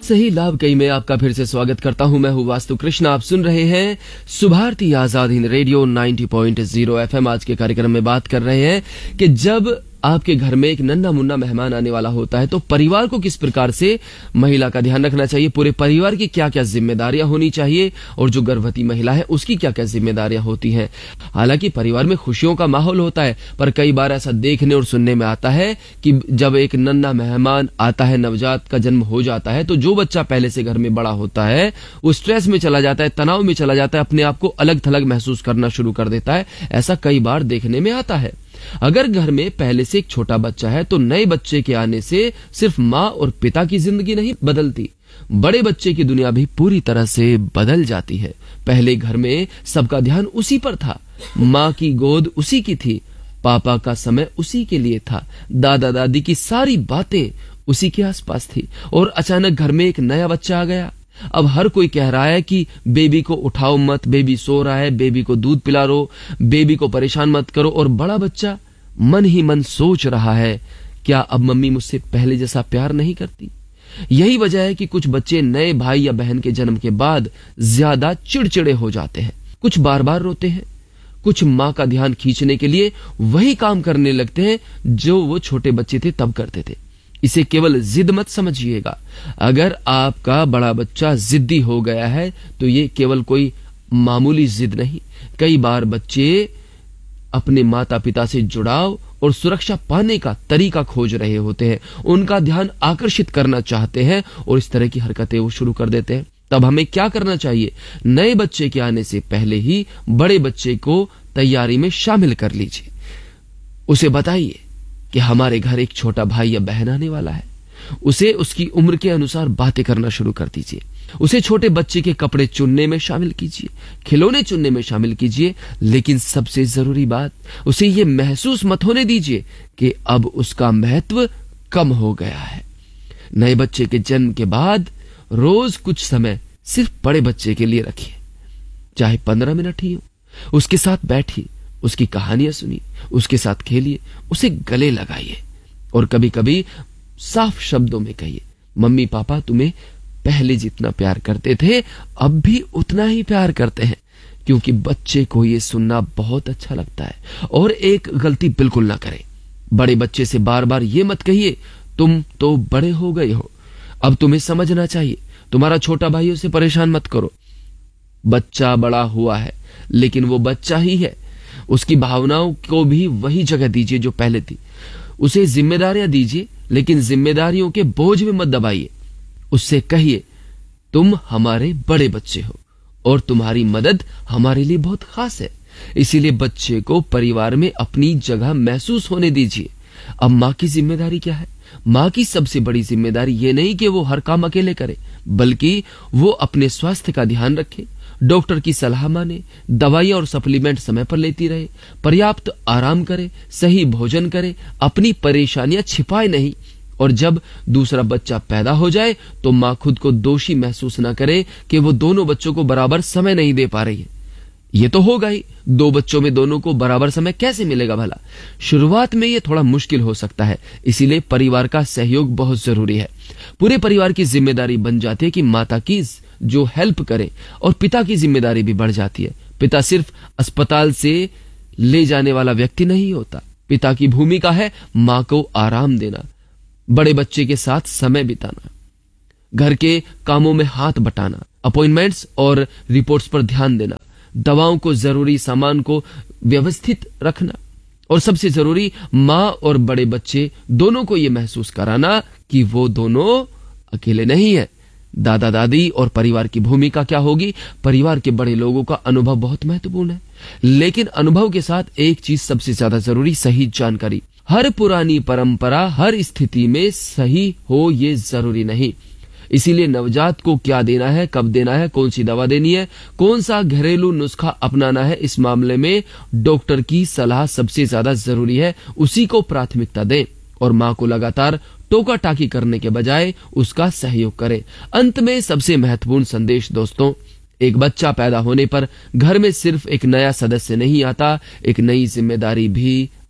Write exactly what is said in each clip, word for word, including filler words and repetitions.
सही लाभ कई में आपका फिर से स्वागत करता हूं। मैं हूं वास्तु कृष्ण। आप सुन रहे हैं सुभारती आजाद हिंद रेडियो नब्बे पॉइंट शून्य एफएम। आज के कार्यक्रम में बात कर रहे हैं कि जब आपके घर में एक नन्हा मुन्ना मेहमान आने वाला होता है तो परिवार को किस प्रकार से महिला का ध्यान रखना चाहिए, पूरे परिवार की क्या क्या जिम्मेदारियां होनी चाहिए और जो गर्भवती महिला है उसकी क्या क्या जिम्मेदारियां होती हैं। हालांकि परिवार में खुशियों का माहौल होता है, पर कई बार ऐसा देखने और सुनने में आता है कि जब एक नन्हा मेहमान आता है, नवजात का जन्म हो जाता है, तो जो बच्चा पहले से घर में बड़ा होता है वो स्ट्रेस में चला जाता है, तनाव में चला जाता है, अपने आप को अलग थलग महसूस करना शुरू कर देता है। ऐसा कई बार देखने में आता है। अगर घर में पहले से एक छोटा बच्चा है तो नए बच्चे के आने से सिर्फ माँ और पिता की जिंदगी नहीं बदलती, बड़े बच्चे की दुनिया भी पूरी तरह से बदल जाती है। पहले घर में सबका ध्यान उसी पर था, माँ की गोद उसी की थी, पापा का समय उसी के लिए था, दादा दादी की सारी बातें उसी के आसपास थी। और अचानक घर में एक नया बच्चा आ गया। अब हर कोई कह रहा है कि बेबी को उठाओ मत, बेबी सो रहा है, बेबी को दूध पिला लो, बेबी को परेशान मत करो। और बड़ा बच्चा मन ही मन सोच रहा है, क्या अब मम्मी मुझसे पहले जैसा प्यार नहीं करती। यही वजह है कि कुछ बच्चे नए भाई या बहन के जन्म के बाद ज्यादा चिड़चिड़े हो जाते हैं, कुछ बार बार रोते हैं, कुछ माँ का ध्यान खींचने के लिए वही काम करने लगते हैं जो वो छोटे बच्चे थे तब करते थे। इसे केवल जिद मत समझिएगा। अगर आपका बड़ा बच्चा जिद्दी हो गया है तो ये केवल कोई मामूली जिद नहीं। कई बार बच्चे अपने माता पिता से जुड़ाव और सुरक्षा पाने का तरीका खोज रहे होते हैं, उनका ध्यान आकर्षित करना चाहते हैं और इस तरह की हरकतें वो शुरू कर देते हैं। तब हमें क्या करना चाहिए? नए बच्चे के आने से पहले ही बड़े बच्चे को तैयारी में शामिल कर लीजिए। उसे बताइए कि हमारे घर एक छोटा भाई या बहन आने वाला है। उसे उसकी उम्र के अनुसार बातें करना शुरू कर दीजिए। उसे छोटे बच्चे के कपड़े चुनने में शामिल कीजिए, खिलौने चुनने में शामिल कीजिए। लेकिन सबसे जरूरी बात, उसे यह महसूस मत होने दीजिए कि अब उसका महत्व कम हो गया है। नए बच्चे के जन्म के बाद रोज कुछ समय सिर्फ बड़े बच्चे के लिए रखिए, चाहे पंद्रह मिनट ही हो। उसके साथ बैठिए, उसकी कहानियां सुनिए, उसके साथ खेलिए, उसे गले लगाइए और कभी कभी साफ शब्दों में कहिए, मम्मी पापा तुम्हें पहले जितना प्यार करते थे अब भी उतना ही प्यार करते हैं। क्योंकि बच्चे को ये सुनना बहुत अच्छा लगता है। और एक गलती बिल्कुल ना करें, बड़े बच्चे से बार बार ये मत कहिए तुम तो बड़े हो गए हो, अब तुम्हें समझना चाहिए, तुम्हारा छोटा भाई उसे परेशान मत करो। बच्चा बड़ा हुआ है लेकिन वो बच्चा ही है, उसकी भावनाओं को भी वही जगह दीजिए जो पहले थी। उसे जिम्मेदारियां दीजिए लेकिन जिम्मेदारियों के बोझ में मत दबाइए। उससे कहिए तुम हमारे बड़े बच्चे हो और तुम्हारी मदद हमारे लिए बहुत खास है। इसीलिए बच्चे को परिवार में अपनी जगह महसूस होने दीजिए। अब माँ की जिम्मेदारी क्या है? माँ की सबसे बड़ी जिम्मेदारी ये नहीं कि वो हर काम अकेले करे, बल्कि वो अपने स्वास्थ्य का ध्यान रखे, डॉक्टर की सलाह माने, दवाइयां और सप्लीमेंट समय पर लेती रहे, पर्याप्त आराम करे, सही भोजन करे, अपनी परेशानियां छिपाए नहीं। और जब दूसरा बच्चा पैदा हो जाए तो माँ खुद को दोषी महसूस ना करे कि वो दोनों बच्चों को बराबर समय नहीं दे पा रही है। ये तो होगा ही, दो बच्चों में दोनों को बराबर समय कैसे मिलेगा भला? शुरुआत में ये थोड़ा मुश्किल हो सकता है, इसीलिए परिवार का सहयोग बहुत जरूरी है। पूरे परिवार की जिम्मेदारी बन जाती है कि माता की जो हेल्प करे और पिता की जिम्मेदारी भी बढ़ जाती है। पिता सिर्फ अस्पताल से ले जाने वाला व्यक्ति नहीं होता। पिता की भूमिका है माँ को आराम देना, बड़े बच्चे के साथ समय बिताना, घर के कामों में हाथ बटाना, अपॉइंटमेंट्स और रिपोर्ट्स पर ध्यान देना, दवाओं को, जरूरी सामान को व्यवस्थित रखना और सबसे जरूरी माँ और बड़े बच्चे दोनों को यह महसूस कराना कि वो दोनों अकेले नहीं है। दादा दादी और परिवार की भूमिका क्या होगी? परिवार के बड़े लोगों का अनुभव बहुत महत्वपूर्ण है, लेकिन अनुभव के साथ एक चीज सबसे ज्यादा जरूरी, सही जानकारी। हर पुरानी परंपरा हर स्थिति में सही हो ये जरूरी नहीं। इसीलिए नवजात को क्या देना है, कब देना है, कौन सी दवा देनी है, कौन सा घरेलू नुस्खा अपनाना है, इस मामले में डॉक्टर की सलाह सबसे ज्यादा जरूरी है। उसी को प्राथमिकता दें और माँ को लगातार टोका टाकी करने के बजाय उसका सहयोग करें। अंत में सबसे महत्वपूर्ण संदेश दोस्तों, एक बच्चा पैदा होने पर घर में सिर्फ एक नया सदस्य नहीं आता, एक नई जिम्मेदारी भी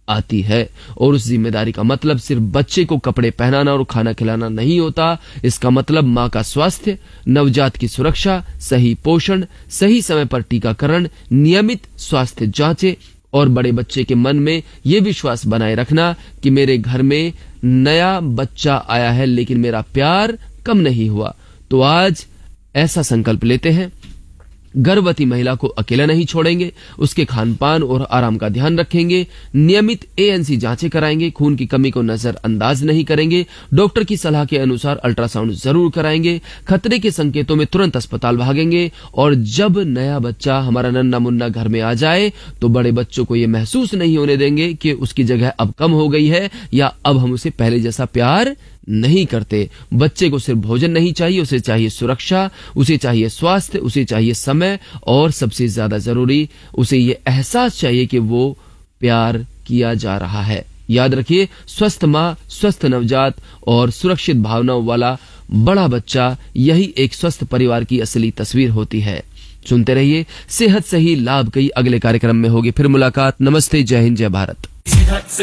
आती है। और उस जिम्मेदारी का मतलब सिर्फ बच्चे को कपड़े पहनाना और खाना खिलाना नहीं होता। इसका मतलब माँ का स्वास्थ्य, नवजात की सुरक्षा, सही पोषण, सही समय पर टीकाकरण, नियमित स्वास्थ्य जांचें और बड़े बच्चे के मन में यह विश्वास बनाए रखना कि मेरे घर में नया बच्चा आया है लेकिन मेरा प्यार कम नहीं हुआ। तो आज ऐसा संकल्प लेते हैं, गर्भवती महिला को अकेला नहीं छोड़ेंगे, उसके खान पान और आराम का ध्यान रखेंगे, नियमित एएनसी जांचें कराएंगे, खून की कमी को नजरअंदाज नहीं करेंगे, डॉक्टर की सलाह के अनुसार अल्ट्रासाउंड जरूर कराएंगे, खतरे के संकेतों में तुरंत अस्पताल भागेंगे। और जब नया बच्चा हमारा नन्ना मुन्ना घर में आ जाए तो बड़े बच्चों को यह महसूस नहीं होने देंगे कि उसकी जगह अब कम हो गई है या अब हम उसे पहले जैसा प्यार नहीं करते। बच्चे को सिर्फ भोजन नहीं चाहिए, उसे चाहिए सुरक्षा, उसे चाहिए स्वास्थ्य, उसे चाहिए समय और सबसे ज्यादा जरूरी उसे ये एहसास चाहिए कि वो प्यार किया जा रहा है। याद रखिए, स्वस्थ माँ, स्वस्थ नवजात और सुरक्षित भावनाओं वाला बड़ा बच्चा, यही एक स्वस्थ परिवार की असली तस्वीर होती है। सुनते रहिए सेहत सही लाभ कई। अगले कार्यक्रम में होगी फिर मुलाकात। नमस्ते, जय हिंद, जय भारत।